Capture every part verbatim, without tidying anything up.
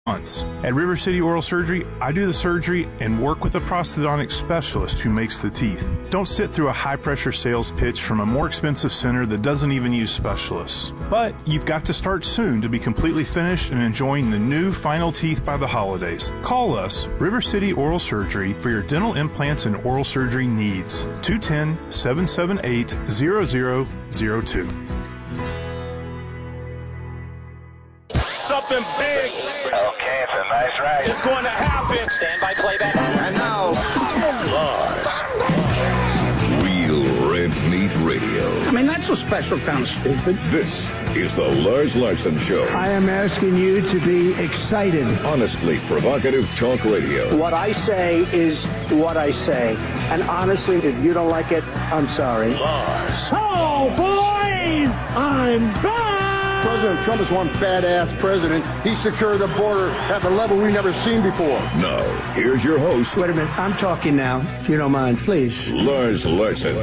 months. At River City Oral Surgery, I do the surgery and work with a prosthodontic specialist who makes the teeth. Don't sit through a high-pressure sales pitch from a more expensive center that doesn't even use specialists. But you've got to start soon to be completely finished and enjoying the new final teeth by the holidays. Call us, River City Oral Surgery, for your dental implants and oral surgery needs. two one zero, seven seven eight, zero zero zero two. Something big. Okay, it's a nice ride. It's going to happen. Stand by playback. And now, Lars. Real Red Meat Radio. I mean, that's a special kind of stupid. This is the Lars Larson Show. I am asking you to be excited. Honestly provocative talk radio. What I say is what I say. And honestly, if you don't like it, I'm sorry. Lars. Oh, boys! I'm back! President Trump is one badass president. He secured the border at the level we've never seen before. Now, here's your host. Wait a minute. I'm talking now, if you don't mind, please. Lars Larson.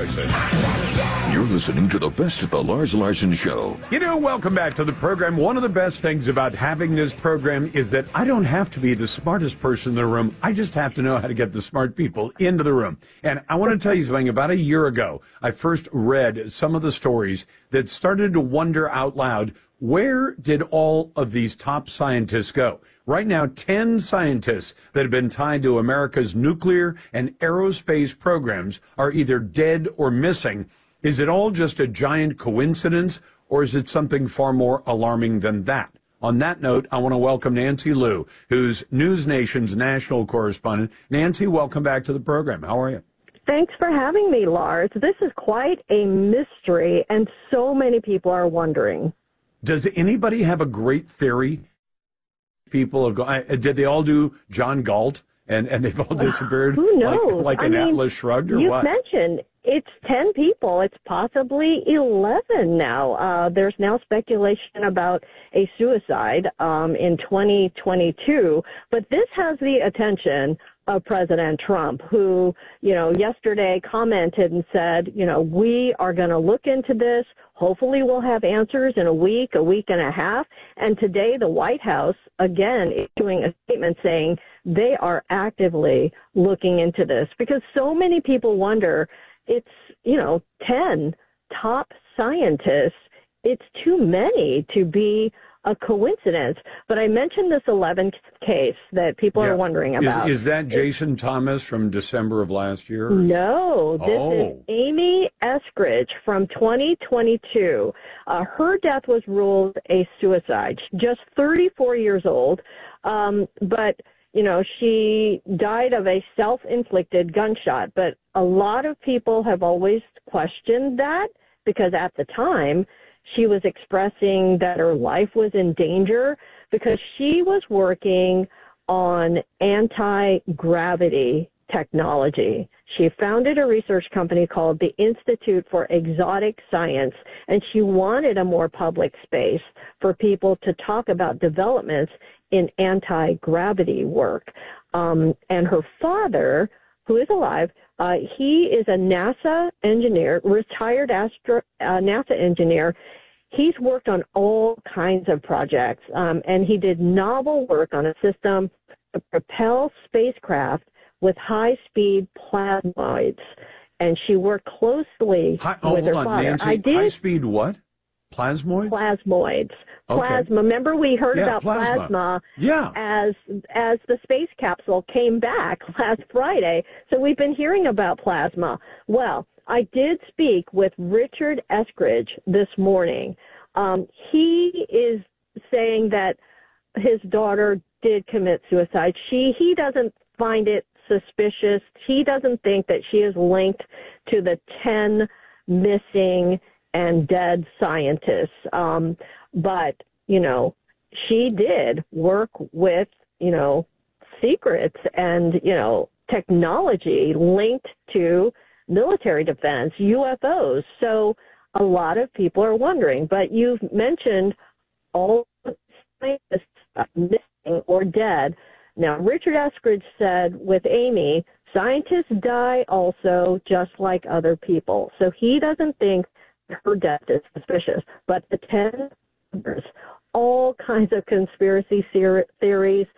You're listening to the best of the Lars Larson Show. You know, welcome back to the program. One of the best things about having this program is that I don't have to be the smartest person in the room. I just have to know how to get the smart people into the room. And I want to tell you something. About a year ago, I first read some of the stories that started to wonder out loud, where did all of these top scientists go? Right now, ten scientists that have been tied to America's nuclear and aerospace programs are either dead or missing. Is it all just a giant coincidence, or is it something far more alarming than that? On that note, I want to welcome Nancy Liu, who's News Nation's national correspondent. Nancy, welcome back to the program. How are you? Thanks for having me, Lars. This is quite a mystery, and so many people are wondering. Does anybody have a great theory? People have gone, did they all do John Galt and, and they've all disappeared? Who knows? Like, like an I mean, Atlas Shrugged or you've what? You mentioned it's ten people. It's possibly eleven now. Uh, there's now speculation about a suicide um, in twenty twenty-two, but this has the attention of President Trump, who, you know, yesterday commented and said, you know, we are going to look into this. Hopefully we'll have answers in a week, a week and a half. And today the White House, again, issuing a statement saying they are actively looking into this because so many people wonder, it's, you know, ten top scientists. It's too many to be a coincidence. But I mentioned this eleventh case that people yeah. are wondering about. Is, is that Jason it's, Thomas from December of last year? No, this oh. is Amy Eskridge from twenty twenty-two. Uh, her death was ruled a suicide. Just thirty-four years old. Um, but, you know, she died of a self-inflicted gunshot. But a lot of people have always questioned that because at the time, she was expressing that her life was in danger because she was working on anti-gravity technology. She founded a research company called the Institute for Exotic Science, and she wanted a more public space for people to talk about developments in anti-gravity work. Um, and her father, who is alive, uh, he is a NASA engineer, retired astro, uh, NASA engineer. He's worked on all kinds of projects, um, and he did novel work on a system to propel spacecraft with high-speed plasmoids. And she worked closely Hi, oh, with her on, father. Nancy, I did high-speed what? Plasmoids? Plasmoids. Okay. Plasma. Remember we heard yeah, about plasma, plasma yeah. as as the space capsule came back last Friday. So we've been hearing about plasma. Well, I did speak with Richard Eskridge this morning. Um, he is saying that his daughter did commit suicide. She he doesn't find it suspicious. He doesn't think that she is linked to the ten missing and dead scientists. Um, but, you know, she did work with, you know, secrets and, you know, technology linked to military defense, U F Os. So a lot of people are wondering. But you've mentioned all scientists missing or dead. Now, Richard Eskridge said with Amy, scientists die also just like other people. So he doesn't think her death is suspicious. But the ten others, all kinds of conspiracy theories.